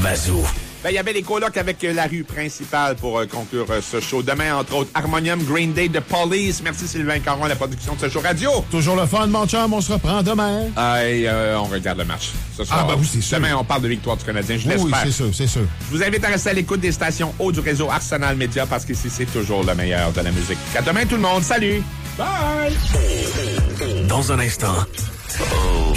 Bazou. Ben, il y avait les colocs avec la rue principale pour conclure ce show. Demain, entre autres, Harmonium, Green Day, The Police. Merci Sylvain Caron à la production de ce show radio. Toujours le fun, mon chum. On se reprend demain. On regarde le match. Ce soir. Ah, ben oui, c'est sûr. Demain, on parle de victoire du Canadien. Je l'espère. Oui, c'est sûr, c'est sûr. Je vous invite à rester à l'écoute des stations haut du réseau Arsenal Média parce qu'ici, c'est toujours le meilleur de la musique. À demain, tout le monde. Salut! Bye! Dans un instant,